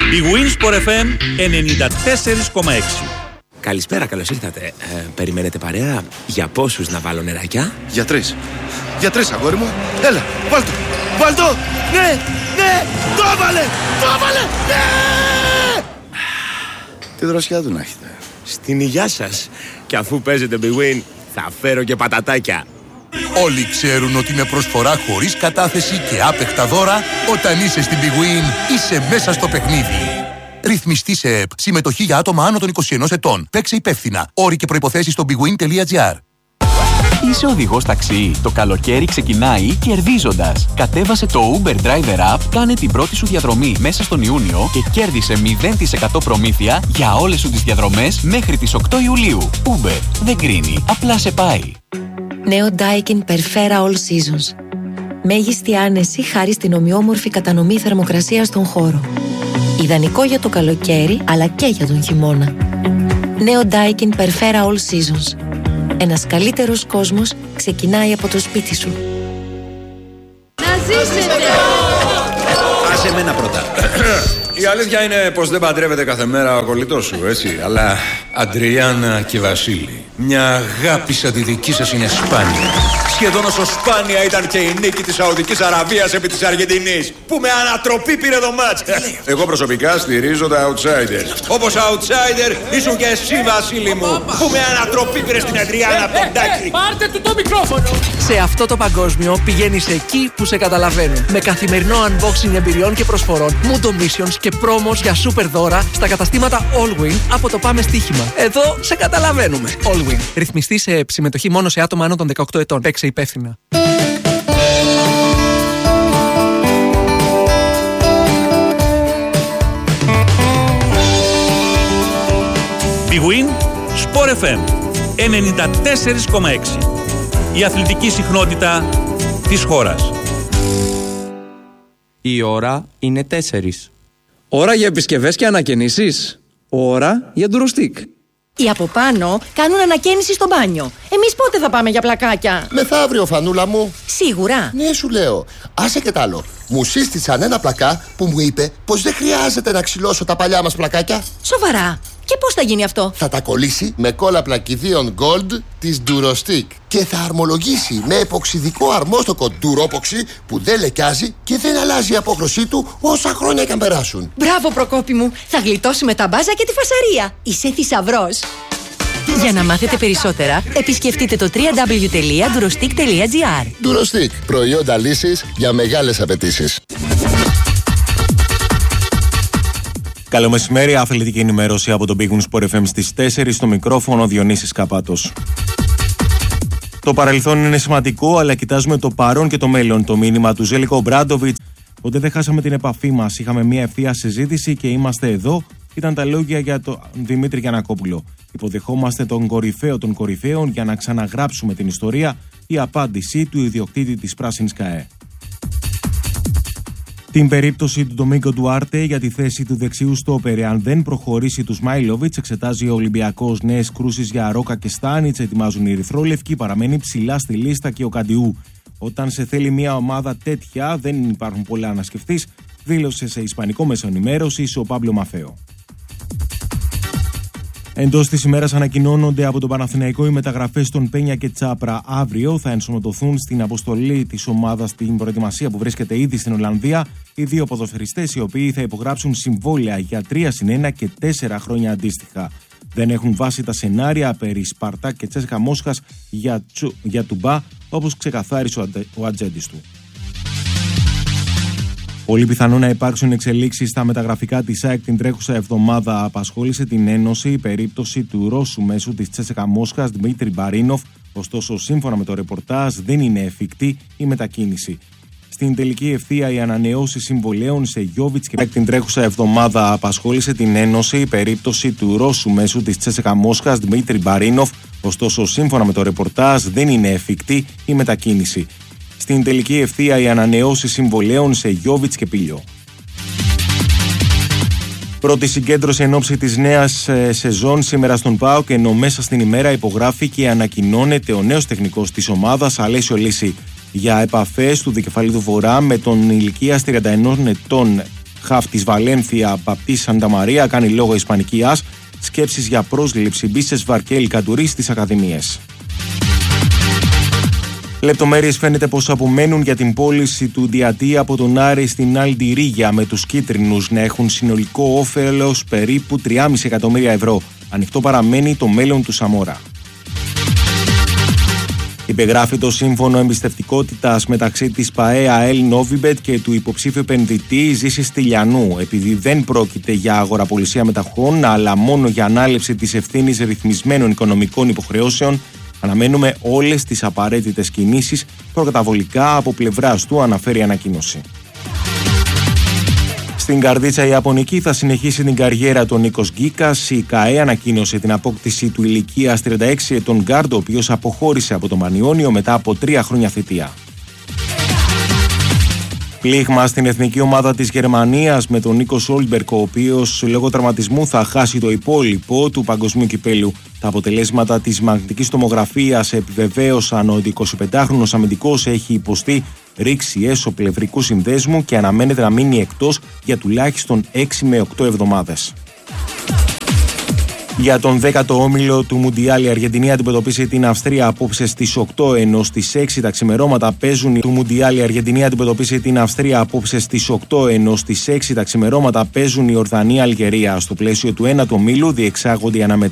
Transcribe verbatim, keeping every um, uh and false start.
Η Winsport εφ εμ ενενήντα τέσσερα κόμμα έξι. Καλησπέρα, καλώς ήρθατε. Ε, περιμένετε παρέα? Για πόσους να βάλω νεράκια? Για τρεις. Για τρεις, αγόρι μου. Έλα, βάλ' το. Βάλ' το. Ναι, ναι, το έβαλε, το έβαλε, ναι! Τι δροσιά του να έχετε. Στην υγειά σας. Και αφού παίζετε Big Win, θα φέρω και πατατάκια. Όλοι ξέρουν ότι με προσφορά χωρίς κατάθεση και άπεχτα δώρα, όταν είσαι στην Big Win, είσαι μέσα στο παιχνίδι. Ρυθμιστή σε ΕΠ. Συμμετοχή για άτομα άνω των είκοσι ενός ετών. Παίξε υπεύθυνα. Όροι και προϋποθέσεις στο bigwin τελεία gr. Είσαι οδηγός ταξί. Το καλοκαίρι ξεκινάει κερδίζοντας. Κατέβασε το Uber Driver App, κάνε την πρώτη σου διαδρομή μέσα στον Ιούνιο και κέρδισε μηδέν τοις εκατό προμήθεια για όλες σου τις διαδρομές μέχρι τις οκτώ Ιουλίου. Uber δεν κρίνει, απλά σε πάει. Νέο Daikin Perfera All Seasons. Μέγιστη άνεση χάρη στην ομοιόμορφη κατανομή θερμοκρασίας στον χώρο. Ιδανικό για το καλοκαίρι, αλλά και για τον χειμώνα. Νέο Daikin Perfera All Seasons. Ένας καλύτερος κόσμος ξεκινάει από το σπίτι σου. Να ζήσετε! Άσε εμένα πρώτα. Η αλήθεια είναι πως δεν παντρεύεται κάθε μέρα ο κολλητός σου, έτσι. Αλλά Αντριάννα και Βασίλη, μια αγάπη σαν τη δική σας είναι σπάνια. Σχεδόν όσο σπάνια ήταν και η νίκη της Σαουδικής Αραβίας επί της Αργεντινής, που με ανατροπή πήρε το μάτς. Εγώ προσωπικά στηρίζω τα outsiders. Όπως outsider ήσουν και εσύ, Βασίλη μου, που με ανατροπή πήρε στην Αντριάννα από τον Τάκη. Πάρτε του το μικρόφωνο! Σε αυτό το παγκόσμιο πηγαίνεις εκεί που σε καταλαβαίνουν. Με καθημερινό unboxing εμπειριών και προσφορών, Mundo Missions και πρόμος για super δώρα στα καταστήματα Allwin από το Πάμε Στοίχημα. Εδώ σε καταλαβαίνουμε. Allwin. Ρυθμιστή σε συμμετοχή μόνο σε άτομα άνω των δεκαοκτώ ετών. Παίξε υπεύθυνα. Big Win Sport εφ εμ ενενήντα τέσσερα κόμμα έξι. Η αθλητική συχνότητα της χώρας. Η ώρα είναι τέσσερις. Ώρα για επισκευές και ανακαινήσεις. Ώρα για ντουροστίκ. Οι από πάνω κάνουν ανακαίνιση στο μπάνιο. Εμείς πότε θα πάμε για πλακάκια? Μεθαύριο, φανούλα μου. Σίγουρα? Ναι, σου λέω. Άσε και τ' άλλο. Μου σύστησαν ένα πλακά που μου είπε πως δεν χρειάζεται να ξυλώσω τα παλιά μας πλακάκια. Σοβαρά? Και πώς θα γίνει αυτό? Θα τα κολλήσει με κόλλα πλακιδίων Gold της Durostick και θα αρμολογήσει με εποξιδικό αρμόστοκο Duropoxy που δεν λεκιάζει και δεν αλλάζει η απόχρωσή του όσα χρόνια και αν περάσουν. Μπράβο, Προκόπη μου. Θα γλιτώσουμε τα μπάζα και τη φασαρία. Είσαι θησαυρός. Για να μάθετε περισσότερα, επισκεφτείτε το double-u double-u double-u τελεία durostick τελεία gr. Durostick. Προϊόντα λύσης για μεγάλες απαιτήσεις. Καλό μεσημέρι, αθλητική ενημέρωση από τον Big Win Sport εφ εμ στις τέσσερις, στο μικρόφωνο Διονύσης Καπάτος. Το παρελθόν είναι σημαντικό, αλλά κοιτάζουμε το παρόν και το μέλλον. Το μήνυμα του Ζέλικο Ομπράντοβιτς. Ποτέ δεν χάσαμε την επαφή μας. Είχαμε μια ευθεία συζήτηση και είμαστε εδώ. Ήταν τα λόγια για τον Δημήτρη Γιαννακόπουλο. Υποδεχόμαστε τον κορυφαίο των κορυφαίων για να ξαναγράψουμε την ιστορία. Η απάντησή του ιδιοκτήτη της Πράσινης ΚΑΕ. Την περίπτωση του Ντομίνγκο Ντουάρτε για τη θέση του δεξιού στόπερ, αν δεν προχωρήσει του Σμάιλοβιτς, εξετάζει ο Ολυμπιακός νέες κρούσεις για Ρόκα και Στάνιτς. Ετοιμάζουν οι Ερυθρόλευκοι, παραμένει ψηλά στη λίστα και ο Καντιού. Όταν σε θέλει μια ομάδα τέτοια, δεν υπάρχουν πολλά να σκεφτείς, δήλωσε σε ισπανικό μέσο ενημέρωσης ο Πάμπλο Μαφέο. Εντός της ημέρας ανακοινώνονται από τον Παναθηναϊκό οι μεταγραφές των Πένια και Τσάπρα. Αύριο θα ενσωματωθούν στην αποστολή της ομάδας στην προετοιμασία που βρίσκεται ήδη στην Ολλανδία οι δύο ποδοσφαιριστές, οι οποίοι θα υπογράψουν συμβόλαια για τρία συν ένα και τέσσερα χρόνια αντίστοιχα. Δεν έχουν βάσει τα σενάρια περί Σπαρτάκ και Τσέσκα Μόσχας για, τσου, για Τουμπά, όπως ξεκαθάρισε ο, αντε, ο ατζέντης του. Πολύ πιθανό να υπάρξουν εξελίξεις στα μεταγραφικά της ΑΕΚ την τρέχουσα εβδομάδα. Απασχόλησε την Ένωση η περίπτωση του Ρώσου μέσου της Τσέσκα Μόσχας, Δημήτρη Μπαρίνοφ. Ωστόσο, σύμφωνα με το ρεπορτάζ, δεν είναι εφικτή η μετακίνηση. Στην τελική ευθεία, οι ανανεώσεις συμβολέων σε Γιόβιτς και ΑΕΚ την τρέχουσα εβδομάδα. Απασχόλησε την Ένωση η περίπτωση του Ρώσου μέσου της Τσέσκα Μόσχας, Δημήτρη Μπαρίνοφ. Ωστόσο, σύμφωνα με το ρεπορτάζ, δεν είναι εφικτή η μετακίνηση. Στην τελική ευθεία, οι ανανεώσεις συμβολέων σε Γιόβιτς και Πίλιο. Πρώτη συγκέντρωση εν ώψη της νέας ε, σεζόν σήμερα στον ΠΑΟΚ, ενώ μέσα στην ημέρα υπογράφει και ανακοινώνεται ο νέος τεχνικός της ομάδας, Αλέσιο Λύση, για επαφές του δικεφαλή του Βορρά με τον ηλικίας τριάντα ένα ετών Χαφ της Βαλένθια, Μπαπτή Σανταμαρία, κάνει λόγο ισπανική ΑΣ. Σκέψεις για πρόσληψη Μπίσες Βαρκέλ Καντουρί στις ακαδημίες. Λεπτομέρειες φαίνεται πως απομένουν για την πώληση του Διατή από τον Άρη στην Αλντιρίγια, με τους κίτρινους να έχουν συνολικό όφελος περίπου τρία κόμμα πέντε εκατομμύρια ευρώ. Ανοιχτό παραμένει το μέλλον του Σαμόρα. Υπεγράφει το σύμφωνο εμπιστευτικότητας μεταξύ της ΠΑΕ ΑΕΛ Νόβιμπετ και του υποψήφιου επενδυτή Ζήσης Τηλιανού, επειδή δεν πρόκειται για αγοραπολισία μεταχών, αλλά μόνο για ανάληψη της ευθύνης ρυθμισμένων οικονομικών υποχρεώσεων. Αναμένουμε όλες τις απαραίτητες κινήσεις προκαταβολικά από πλευράς του, αναφέρει η ανακοίνωση. Στην καρδίτσα η Ιαπωνική θα συνεχίσει την καριέρα του Νίκος Γκίκας. Η ΚΑΕ ανακοίνωσε την απόκτηση του ηλικίας τριάντα έξι ετών γκάρντ, ο οποίος αποχώρησε από το Μανιόνιο μετά από τρία χρόνια θητεία. Πλήγμα στην εθνική ομάδα της Γερμανίας με τον Νίκο Σόλμπερκ, ο οποίος λόγω τραυματισμού θα χάσει το υπόλοιπο του παγκοσμίου κυπέλου. Τα αποτελέσματα της μαγνητικής τομογραφίας επιβεβαίωσαν ότι ο εικοσιπεντάχρονος αμυντικός έχει υποστεί ρήξη έσω-πλευρικού συνδέσμου και αναμένεται να μείνει εκτός για τουλάχιστον έξι με οκτώ εβδομάδες. Για τον δέκατο όμιλο του Μουντιάλ, η Αργεντινή αντιμετωπίσει την Αυστρία απόψε στις οκτώ, ενώ στις έξι τα ξημερώματα παίζουν του Μουντιάλ. Η Αργεντινή αντιμετωπίσει την Αυστρία απόψε στις οκτώ, ενώ στις έξι τα ξημερώματα παίζουν η Ορδανία-Αλγερία. Στο πλαίσιο του ένατου ομίλου διεξάγονται οι αναμετρήσεις